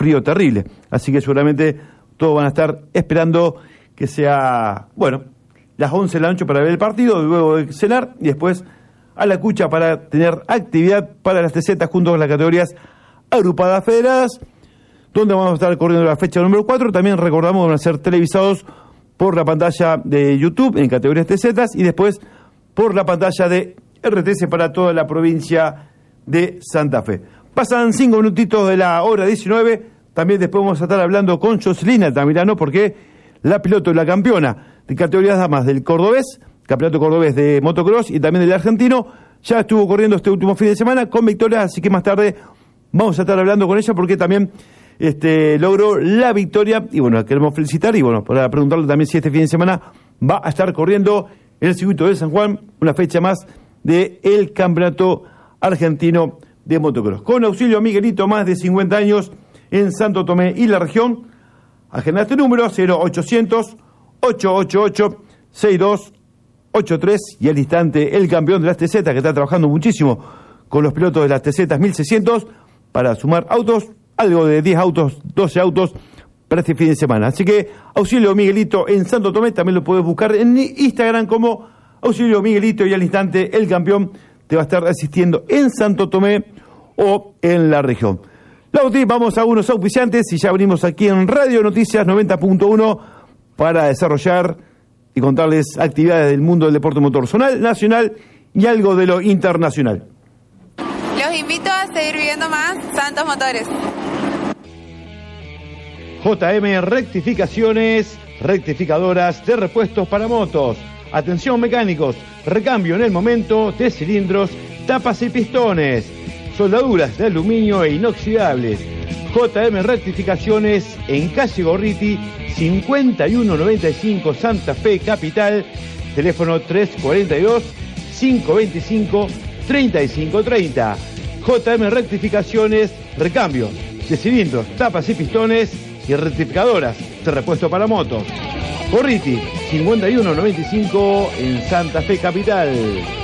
frío terrible. Así que seguramente todos van a estar esperando que sea, bueno, las 11 de la noche para ver el partido, luego de cenar y después a la cucha para tener actividad para las TZ junto con las categorías agrupadas federadas, donde vamos a estar corriendo la fecha número 4. También recordamos que van a ser televisados por la pantalla de YouTube en categorías TZ y después por la pantalla de RTS para toda la provincia de Santa Fe. Pasan 5 minutitos de la hora 19. También después vamos a estar hablando con Jocelyn Altamirano, porque la piloto y la campeona de categorías damas del cordobés, campeonato cordobés de motocross y también del argentino, ya estuvo corriendo este último fin de semana con victorias, así que más tarde vamos a estar hablando con ella porque también logró la victoria y bueno, la queremos felicitar y bueno, para preguntarle también si este fin de semana va a estar corriendo en el circuito de San Juan, una fecha más del campeonato argentino de motocross. Con auxilio Miguelito, más de 50 años en Santo Tomé y la región. Agenda este número 0800-888-6283 y al instante el campeón de las TZ, que está trabajando muchísimo con los pilotos de las TZ 1600 para sumar autos, algo de 10 autos, 12 autos para este fin de semana. Así que auxilio Miguelito en Santo Tomé, también lo puedes buscar en Instagram como auxilio Miguelito y al instante el campeón te va a estar asistiendo en Santo Tomé o en la región. Lauti, vamos a unos auspiciantes y ya venimos aquí en Radio Noticias 90.1 para desarrollar y contarles actividades del mundo del deporte motor zonal, nacional y algo de lo internacional. Los invito a seguir viviendo más Santos Motores. JM Rectificaciones, rectificadoras de repuestos para motos. Atención mecánicos, recambio en el momento de cilindros, tapas y pistones, soldaduras de aluminio e inoxidables. JM Rectificaciones en calle Gorriti, 5195 Santa Fe Capital, teléfono 342-525-3530. JM Rectificaciones, recambio de cilindros, tapas y pistones y rectificadoras de repuesto para motos. Gorriti, 5195 en Santa Fe Capital.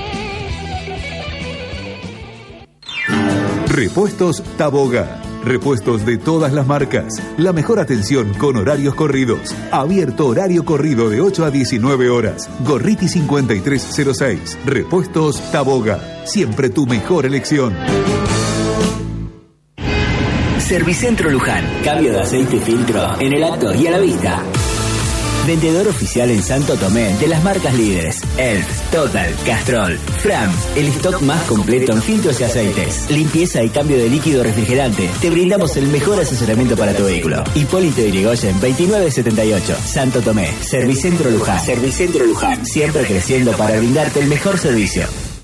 Repuestos Taboga. Repuestos de todas las marcas. La mejor atención con horarios corridos. Abierto horario corrido de 8 a 19 horas. Gorriti 5306. Repuestos Taboga. Siempre tu mejor elección. Servicentro Luján. Cambio de aceite y filtro en el acto y a la vista. Vendedor oficial en Santo Tomé de las marcas líderes Elf, Total, Castrol, Fram, el stock más completo en filtros y aceites. Limpieza y cambio de líquido refrigerante. Te brindamos el mejor asesoramiento para tu vehículo. Hipólito Yrigoyen 2978, Santo Tomé. Servicentro Luján. Servicentro Luján. Siempre creciendo para brindarte el mejor servicio.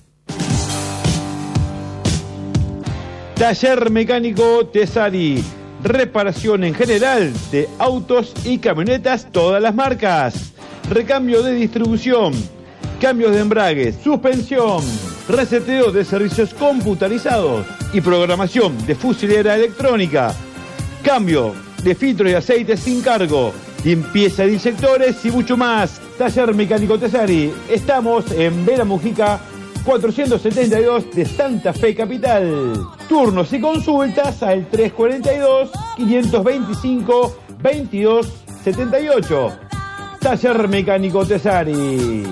Taller Mecánico Tesari. Reparación en general de autos y camionetas, todas las marcas. Recambio de distribución, cambios de embrague, suspensión, reseteo de servicios computarizados y programación de fusilera electrónica. Cambio de filtro y aceite sin cargo, limpieza de inyectores y mucho más. Taller Mecánico Tesari. Estamos en Vera Mujica 472 de Santa Fe Capital. Turnos y consultas al 342-525-2278. Taller Mecánico Tesari.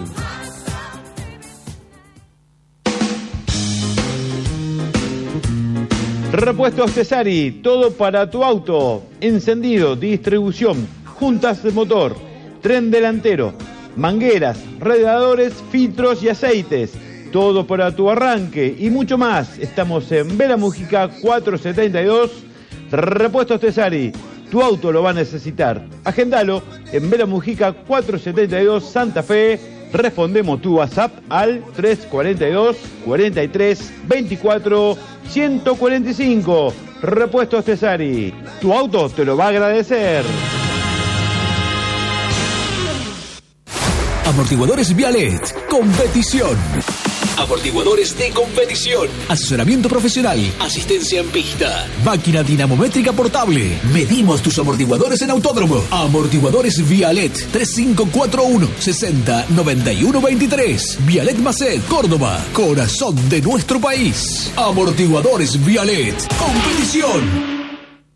Repuestos Tesari, todo para tu auto. Encendido, distribución, juntas de motor, tren delantero, mangueras, radiadores, filtros y aceites. Todo para tu arranque y mucho más. Estamos en Vera Mujica 472. Repuestos Tesari. Tu auto lo va a necesitar. Agendalo en Vera Mujica 472 Santa Fe. Respondemos tu WhatsApp al 342 43 24 145. Repuestos Tesari. Tu auto te lo va a agradecer. Amortiguadores Vialet. Competición. Amortiguadores de competición. Asesoramiento profesional. Asistencia en pista. Máquina dinamométrica portable. Medimos tus amortiguadores en autódromo. Amortiguadores Vialet. 3541 60 91 23. Vialet Macet, Córdoba. Corazón de nuestro país. Amortiguadores Vialet. Competición.